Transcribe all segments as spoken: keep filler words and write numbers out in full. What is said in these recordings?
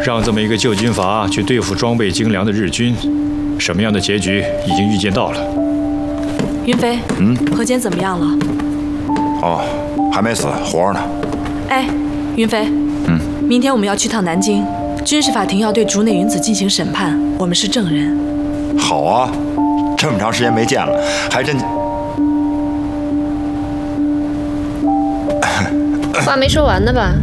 让这么一个旧军阀去对付装备精良的日军，什么样的结局已经预见到了。 云飞， 嗯， 何坚怎么样了？ 哦，还没死，活着呢。 哎，云飞， 嗯， 明天我们要去趟南京，军事法庭要对竹内云子进行审判，我们是证人。 好啊，这么长时间没见了，还真…… 话没说完呢吧？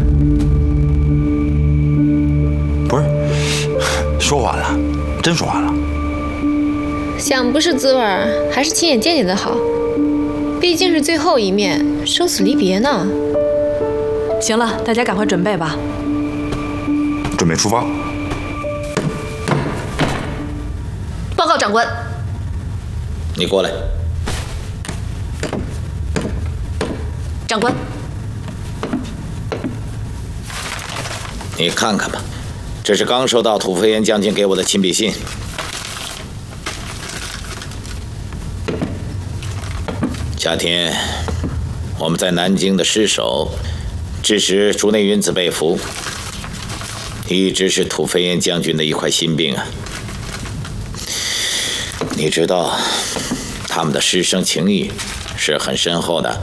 不是，说完了，真说完了。 想不是滋味儿，还是亲眼见见的好。毕竟是最后一面，生死离别呢。 行了，大家赶快准备吧。 准备出发。 报告长官。 你过来。 长官。 你看看吧，这是刚收到土飞燕将军给我的亲笔信。夏天，我们在南京的失守，致使竹内云子被俘，一直是土飞燕将军的一块心病啊。你知道，他们的师生情谊是很深厚的。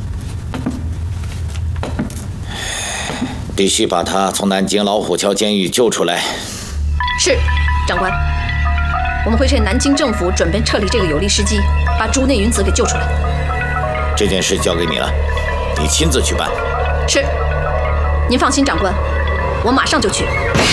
必须把他从南京老虎桥监狱救出来。 是，长官。我们会趁南京政府准备撤离这个有利时机，把竹内云子给救出来。 这件事交给你了，你亲自去办。 是。您放心，长官，我马上就去。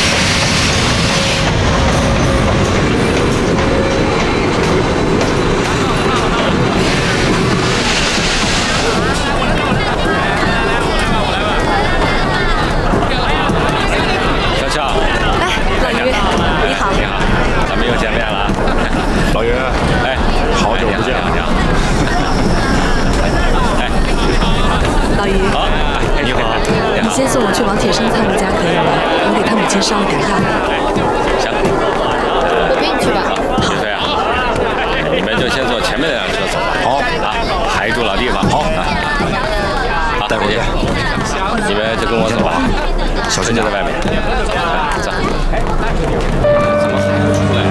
先送我去王铁生他们家可以吗？我给他母亲烧了点药。 行， 我陪你去吧。 好。对啊，你们就先坐前面那辆车走吧。好啊，还住老地方。好啊，好，带回去。你们就跟我走吧，小心就在外面。走。怎么还不出来？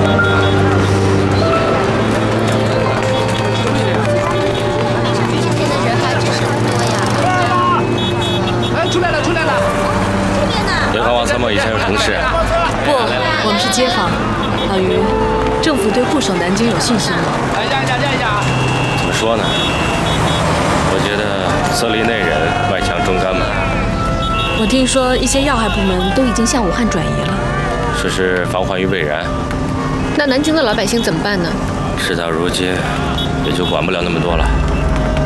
参谋以前有同事？ 不，我们是街坊。老于，政府对固守南京有信心吗？ 怎么说呢？我觉得色厉内荏，外强中干嘛。 我听说一些要害部门都已经向武汉转移了。 说是防患于未然。 那南京的老百姓怎么办呢？ 事到如今，也就管不了那么多了。